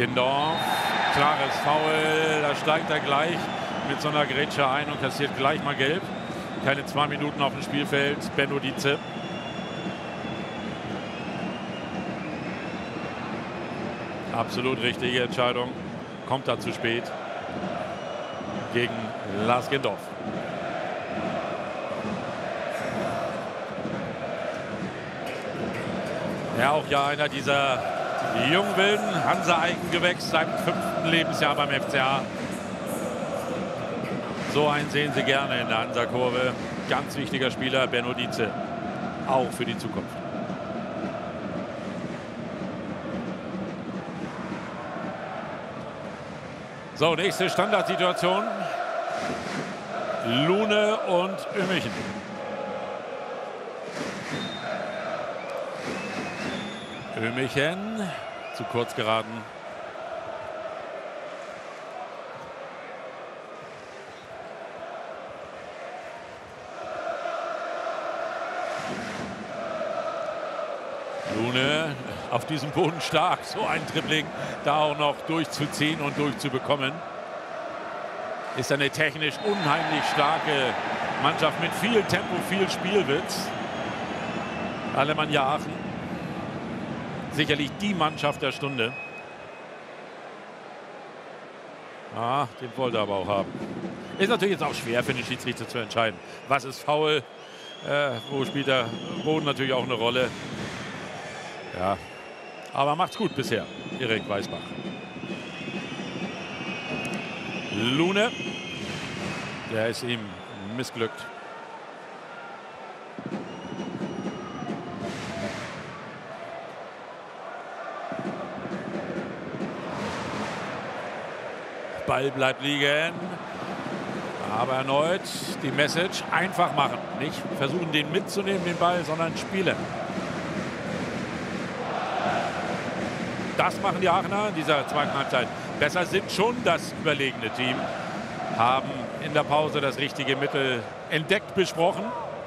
Gendorf, klares Foul, da steigt er gleich mit so einer Grätsche ein und kassiert gleich mal gelb. Keine 2 Minuten auf dem Spielfeld, Benno Dietze. Absolut richtige Entscheidung, kommt da zu spät gegen Lars Gendorf. Ja, auch ja einer dieser jungen wilden Hansa-Eigengewächs, seinem 5. Lebensjahr beim FCA. So einen sehen Sie gerne in der Hansa-Kurve. Ganz wichtiger Spieler, Benno Dietze, auch für die Zukunft. So, nächste Standardsituation. Lune und Ömichen. Ömichen zu kurz geraten. Lune auf diesem Boden stark, so ein Dribbling da auch noch durchzuziehen und durchzubekommen. Ist eine technisch unheimlich starke Mannschaft mit viel Tempo, viel Spielwitz. Alemannia Aachen. Sicherlich die Mannschaft der Stunde. Ah, den wollte er aber auch haben. Ist natürlich jetzt auch schwer für den Schiedsrichter zu entscheiden. Was ist faul? Wo spielt der Boden natürlich auch eine Rolle? Ja, aber macht's gut bisher, Erik Weisbach. Lune, der ist ihm missglückt. Ball bleibt liegen. Aber erneut die Message: einfach machen. Nicht versuchen, den mitzunehmen, den Ball, sondern spielen. Das machen die Aachener in dieser zweiten Halbzeit besser, sind schon das überlegene Team, haben in der Pause das richtige Mittel entdeckt, besprochen.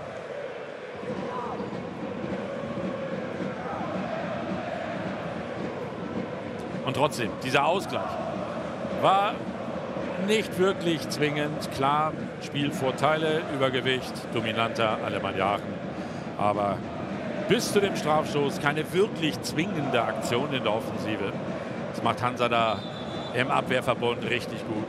Und trotzdem, dieser Ausgleich war nicht wirklich zwingend. Klar, Spielvorteile, Übergewicht, dominanter Alemannia Aachen. Aber bis zu dem Strafstoß keine wirklich zwingende Aktion in der Offensive. Das macht Hansa da im Abwehrverbund richtig gut.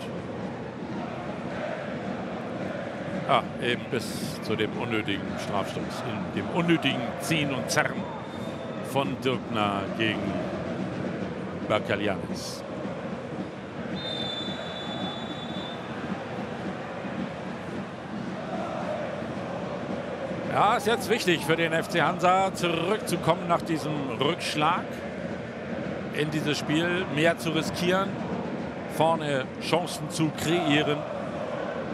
Ja, eben bis zu dem unnötigen Strafstoß, in dem unnötigen Ziehen und Zerren von Dürkner gegen Bakalianis. Ja, ist jetzt wichtig für den FC Hansa, zurückzukommen nach diesem Rückschlag in dieses Spiel, mehr zu riskieren, vorne Chancen zu kreieren.